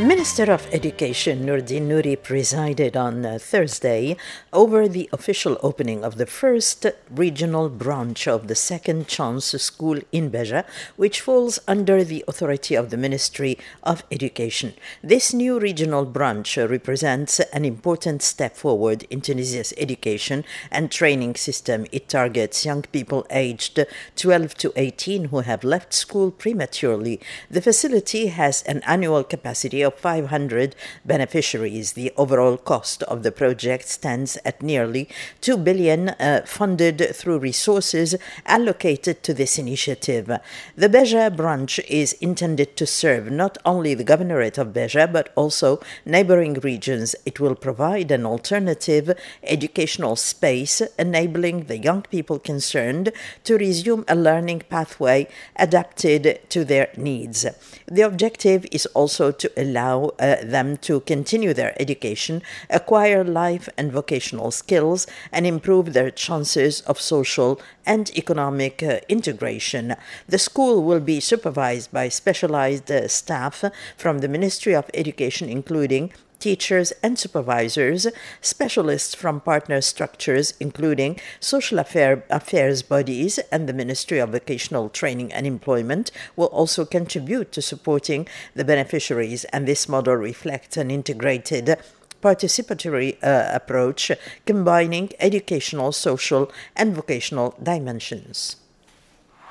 Minister of Education Nurdin Nouri presided on Thursday over the official opening of the first regional branch of the Second Chance School in Beja, which falls under the authority of the Ministry of Education. This new regional branch represents an important step forward in Tunisia's education and training system. It targets young people aged 12 to 18 who have left school prematurely. The facility has an annual capacity of 500 beneficiaries. The overall cost of the project stands at nearly 2 billion, funded through resources allocated to this initiative. The Beja branch is intended to serve not only the governorate of Beja but also neighboring regions. It will provide an alternative educational space, enabling the young people concerned to resume a learning pathway adapted to their needs. The objective is also to allow them to continue their education, acquire life and vocational skills, and improve their chances of social and economic integration. The school will be supervised by specialized staff from the Ministry of Education, including teachers and supervisors. Specialists from partner structures, including social affairs bodies and the Ministry of Vocational Training and Employment, will also contribute to supporting the beneficiaries, and this model reflects an integrated participatory approach combining educational, social, and vocational dimensions.